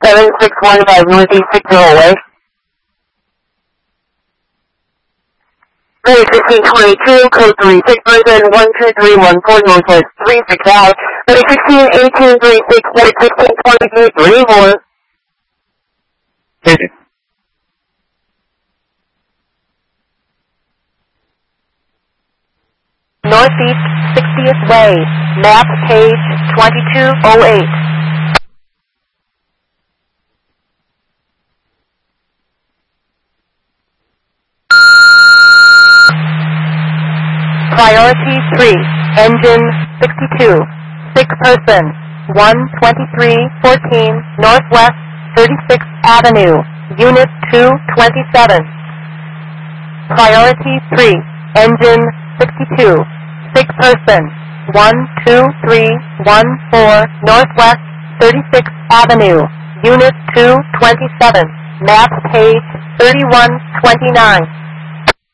7615 Northeast 60 away. Ready 1622, code 36 person, 12314 Northwest 36 out. Ready 1618 36 1622 34. Okay. Northeast 60th Way, map page 2208. Priority 3, engine 62, 6 person, 12314 Northwest 36th Avenue, Unit 227. Priority 3, engine 62, 6 person, 12314 Northwest 36th Avenue, Unit 227, map page 3129.